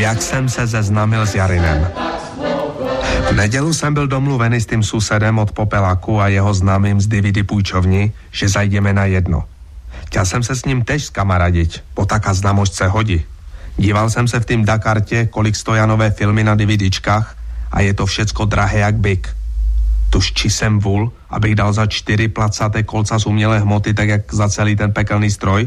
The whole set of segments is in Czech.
Jak jsem se seznámil s Jarinem. V nedělu jsem byl domluvený s tím susedem od Popelaku a jeho známým z DVD půjčovny, že zajdeme na jedno. Chtěl jsem se s ním tež skamaradiť, bo taká známost se hodí. Díval jsem se v tým Dakartě, kolik stoja nové filmy na DVDčkách a je to všecko drahé jak byk. Tuž či jsem vůl, abych dal za 4 placaté kolca z umělé hmoty, tak jak za celý ten pekelný stroj?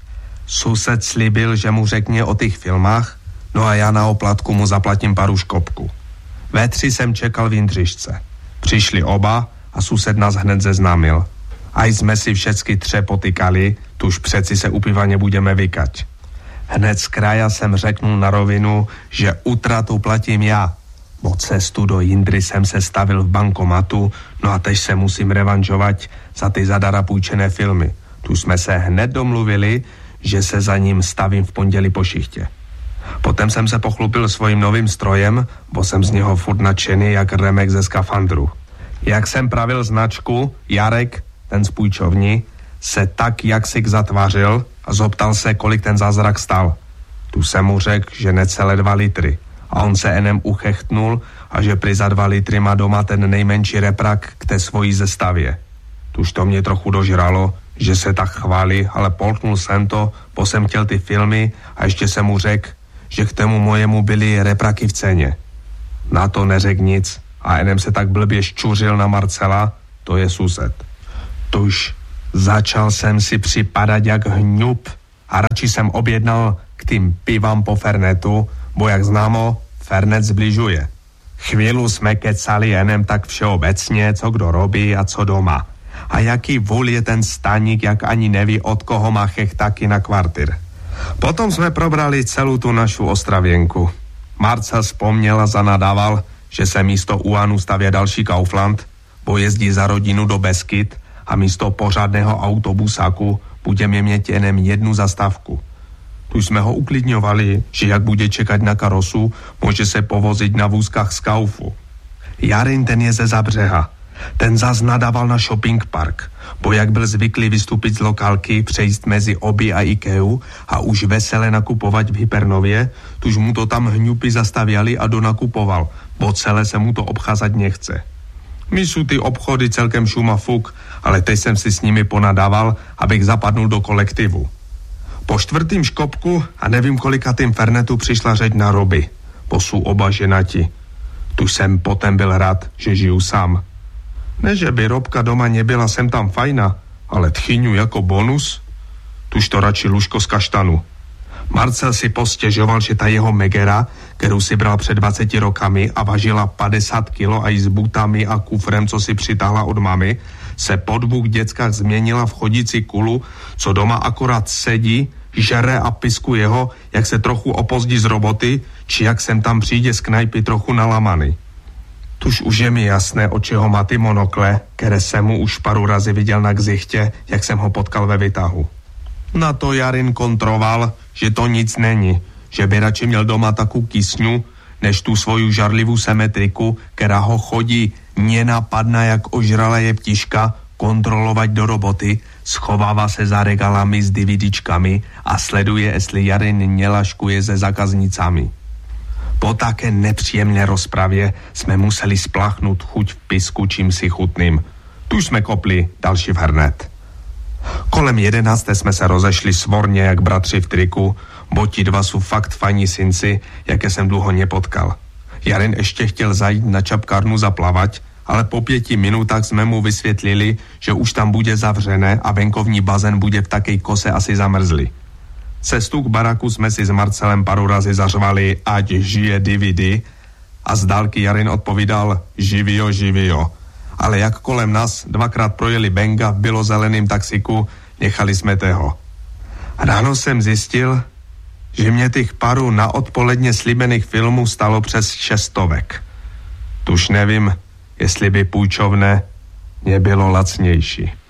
Sused slíbil, že mu řekne o těch filmách, no a já na oplatku mu zaplatím paru škopku. Ve 3 jsem čekal v Jindřišce. Přišli oba a sused nás hned seznámil. A jsme si všecky 3 potykali, tuž přeci se upívaně budeme vykať. Hned z kraja jsem řeknul na rovinu, že utratu platím já. Bo cestu do Jindry jsem se stavil v bankomatu, no a tež se musím revanžovat za ty zadara půjčené filmy. Tu jsme se hned domluvili, že se za ním stavím v pondělí po šichtě. Potom jsem se pochlupil svým novým strojem, bo jsem z něho furt nadšený jak remek ze skafandru. Jak jsem pravil značku, Jarek, ten z půjčovny, se tak jaksik zatvářil a zoptal se, kolik ten zázrak stal. Tu jsem mu řekl, že necelé 2 litry. A on se enem uchechtnul a že prý za 2 litry má doma ten nejmenší reprak k té svojí zestavě. Tuž to mě trochu dožralo, že se tak chválí, ale polknul jsem to, bo jsem chtěl ty filmy a ještě jsem mu řekl, že k tému mojemu byly repraky v ceně. Na to neřekl nic a enem se tak blbě ščuřil na Marcela, to je sused. Tuž začal jsem si připadat jak hňup a radši jsem objednal k tým pivám po Fernetu, bo jak známo, Fernet zbližuje. Chvíli jsme kecali jenom tak všeobecně, co kdo robí a co doma. A jaký vůl je ten staník, jak ani neví, od koho má chechtaky na kvartír. Potom jsme probrali celou tu našu Ostravěnku. Marcel vzpomněl a zanadával, že se místo Uanu stavě další Kaufland, bo jezdí za rodinu do Beskyt a místo pořádného autobusáku budeme mít jenom 1 zastávku. Tu jsme ho uklidňovali, že jak bude čekat na karosu, může se povozit na vůzkách z Kaufu. Jarin ten je ze Zabřeha. Ten zas nadával na shopping park, bo jak byl zvyklý vystupit z lokálky, přejít mezi Obi a Ikeu a už vesele nakupovat v Hypernově, tuž mu to tam hňupy zastavěli a donakupoval, bo celé se mu to obcházet nechce. My jsou ty obchody celkem šuma fuk, ale teď jsem si s nimi ponadával, abych zapadnul do kolektivu. Po 4. škopku a nevím kolikatým Fernetu přišla řeč na Roby, bo jsou oba ženati. Tu jsem potom byl rád, že žiju sám. Ne, že by Robka doma nebyla sem tam fajna, ale tchyňu jako bonus, tuž to radši lůžko z kaštanu. Marcel si postěžoval, že ta jeho Megera, kterou si bral před 20 rokami a vážila 50 kilo a i s butami a kufrem, co si přitáhla od mamy, se po 2 děckách změnila v chodící kulu, co doma akorát sedí, žere a piskuje ho, jak se trochu opozdí z roboty, či jak sem tam přijde z knajpy trochu nalamaný. Tuž už je mi jasné, od čeho má ty monokle, které jsem mu už paru razy viděl na ksichtě, jak jsem ho potkal ve výtahu. Na to Jarin kontroval, že to nic není, že by radši měl doma takovou kysňu, než tu svoju žarlivou symetriku, která ho chodí nenapadná jak ožralé jeptiška, kontrolovat do roboty, schovává se za regalami s DVDčkami a sleduje, jestli Jarin nelaškuje se zákaznicami. Po také nepříjemné rozpravě jsme museli spláchnout chuť v pisku čímsi chutným. Tu jsme kopli další v hrnet. Kolem 11. jsme se rozešli svorně jak bratři v triku, bo ti 2 jsou fakt fajní synci, jaké jsem dlouho nepotkal. Jarin ještě chtěl zajít na čapkárnu zaplavat, ale po 5 minutách jsme mu vysvětlili, že už tam bude zavřené a venkovní bazén bude v takej kose asi zamrzlý. Cestu k baraku jsme si s Marcelem paru razy zařvali, ať žije DVD, a z dálky Jarin odpovídal živio, živio. Ale jak kolem nás 2krát projeli Benga v bělozeleným taxiku, nechali jsme toho. Ráno jsem zjistil, že mě těch paru na odpoledně slíbených filmů stalo přes 600. Tuž nevím, jestli by půjčovné nebylo lacnější.